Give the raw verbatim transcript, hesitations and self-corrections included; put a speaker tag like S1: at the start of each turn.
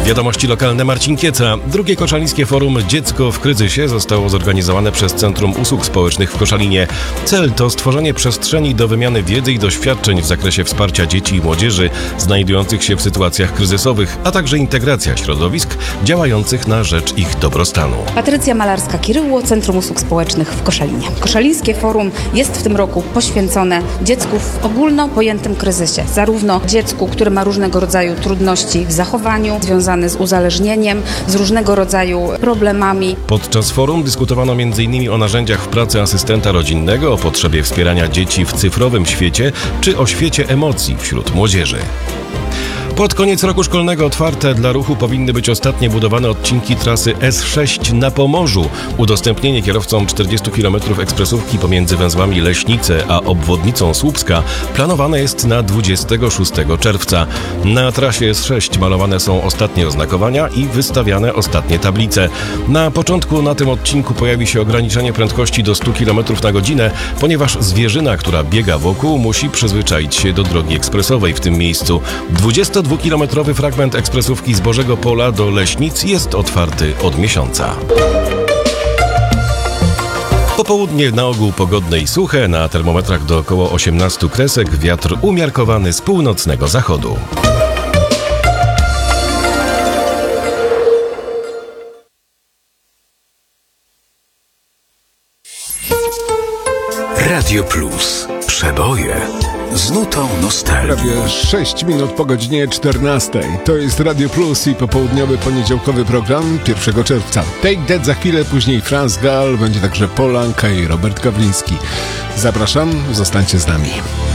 S1: Wiadomości lokalne, Marcin Kieca. Drugie Koszalińskie Forum Dziecko w Kryzysie zostało zorganizowane przez Centrum Usług Społecznych w Koszalinie. Cel to stworzenie przestrzeni do wymiany wiedzy i doświadczeń w zakresie wsparcia dzieci i młodzieży znajdujących się w sytuacjach kryzysowych, a także integracja środowisk działających na rzecz ich dobrostanu.
S2: Patrycja Malarska-Kiryło, Centrum Usług Społecznych w Koszalinie. Koszalińskie Forum jest w tym roku poświęcone dziecku w ogólno pojętym kryzysie. Zarówno dziecku, które ma różnego rodzaju trudności w zachowaniu, związane z uzależnieniem, z różnego rodzaju problemami.
S1: Podczas forum dyskutowano między innymi o narzędziach w pracy asystenta rodzinnego, o potrzebie wspierania dzieci w cyfrowym świecie, czy o świecie emocji wśród młodzieży. Pod koniec roku szkolnego otwarte dla ruchu powinny być ostatnie budowane odcinki trasy S sześć na Pomorzu. Udostępnienie kierowcom czterdziestu kilometrów ekspresówki pomiędzy węzłami Leśnice a obwodnicą Słupska planowane jest na dwudziestego szóstego czerwca. Na trasie S sześć malowane są ostatnie oznakowania i wystawiane ostatnie tablice. Na początku na tym odcinku pojawi się ograniczenie prędkości do stu kilometrów na godzinę, ponieważ zwierzyna, która biega wokół, musi przyzwyczaić się do drogi ekspresowej w tym miejscu. dwudziestodwukilometrowy fragment ekspresówki z Bożego Pola do Leśnic jest otwarty od miesiąca. Popołudnie na ogół pogodne i suche, na termometrach do około osiemnastu kresek, wiatr umiarkowany z północnego zachodu.
S3: Radio Plus. Przeboje z nutą nostalgii.
S4: Prawie sześć minut po godzinie czternastej. To jest Radio Plus i popołudniowy poniedziałkowy program pierwszego czerwca. Take That za chwilę, później Franz Gall, będzie także Polanka i Robert Gawliński. Zapraszam, zostańcie z nami.